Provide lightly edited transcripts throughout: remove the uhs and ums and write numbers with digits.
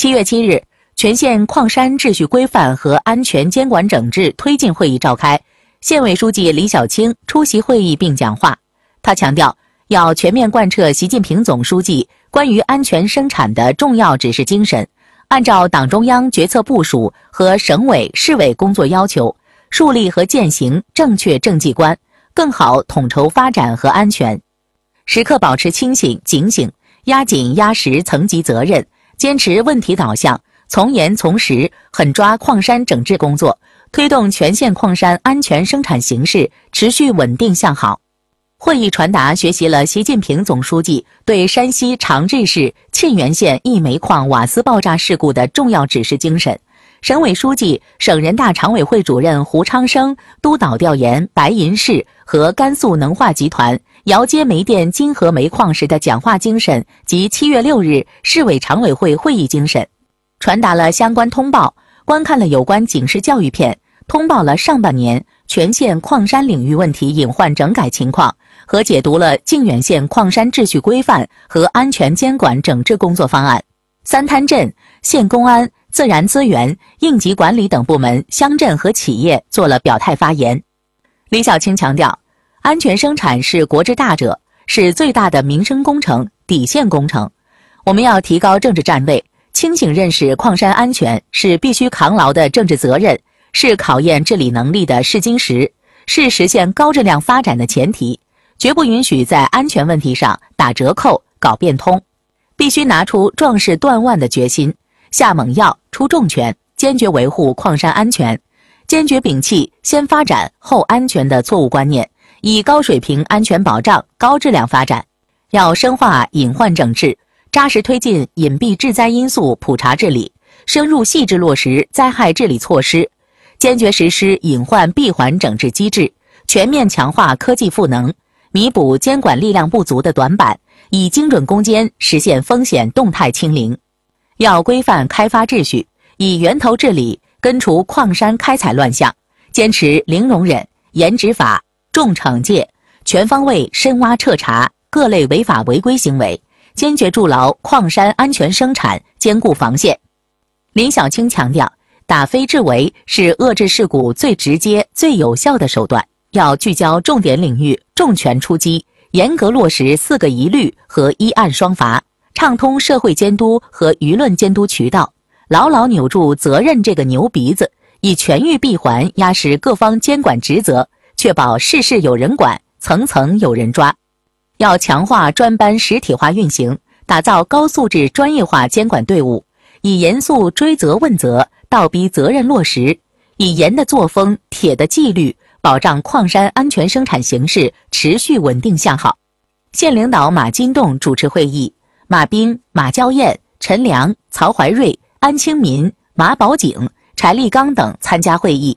月7日，全县矿山秩序规范和安全监管整治推进会议召开，县委书记李小青出席会议并讲话。他强调，要全面贯彻习近平总书记关于安全生产的重要指示精神，按照党中央决策部署和省委市委工作要求，树立和践行正确政绩观，更好统筹发展和安全。时刻保持清醒警醒，压紧压实层级责任，坚持问题导向，从严从实，狠抓矿山整治工作，推动全县矿山安全生产形势持续稳定向好。会议传达学习了习近平总书记对山西长治市沁源县一煤矿瓦斯爆炸事故的重要指示精神。省委书记、省人大常委会主任胡昌生督导调研白银市和甘肃能化集团窑街煤电金河煤矿时的讲话精神及7月6日市委常委会会议精神，传达了相关通报，观看了有关警示教育片，通报了上半年全县矿山领域问题隐患整改情况，和解读了沁源县矿山秩序规范和安全监管整治工作方案。三滩镇、县公安、自然资源、应急管理等部门、乡镇和企业做了表态发言。李小青强调，安全生产是国之大者，是最大的民生工程、底线工程。我们要提高政治站位，清醒认识矿山安全是必须扛牢的政治责任，是考验治理能力的试金石，是实现高质量发展的前提，绝不允许在安全问题上打折扣、搞变通。必须拿出壮士断腕的决心，下猛药、出重拳，坚决维护矿山安全，坚决摒弃先发展后安全的错误观念，以高水平安全保障高质量发展。要深化隐患整治，扎实推进隐蔽致灾因素普查治理，深入细致落实灾害治理措施，坚决实施隐患闭环整治机制，全面强化科技赋能，弥补监管力量不足的短板，以精准攻坚实现风险动态清零。要规范开发秩序，以源头治理，根除矿山开采乱象，坚持零容忍、严执法、重惩戒，全方位深挖彻查各类违法违规行为，坚决筑牢矿山安全生产坚固防线。李小青强调，打非治为是遏制事故最直接、最有效的手段，要聚焦重点领域，重拳出击，严格落实4个一律和一案双罚，畅通社会监督和舆论监督渠道，牢牢扭住责任这个牛鼻子，以全域闭环压实各方监管职责，确保事事有人管，层层有人抓。要强化专班实体化运行，打造高素质专业化监管队伍，以严肃追责问责，倒逼责任落实，以严的作风、铁的纪律，保障矿山安全生产形势持续稳定向好。县领导马金栋主持会议，马斌、马娇燕、陈良、曹怀瑞、安清民、马宝景、柴立刚等参加会议。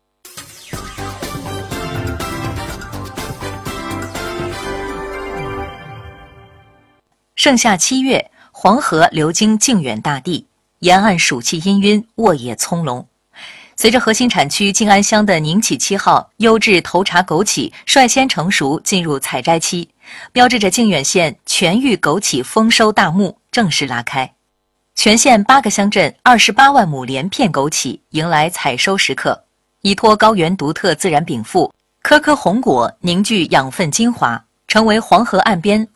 盛夏7月，黄河流经靖远大地，沿岸暑气氤氲，沃野葱茏。随着核心产区靖安乡的宁启7号优质头茬枸杞率先成熟进入采摘期，标志着靖远县全域枸杞丰收大幕正式拉开。全县8个乡镇28万亩连片枸杞迎来采收时刻，依托高原独特自然禀赋，颗颗红果凝聚养分精华，成为黄河岸边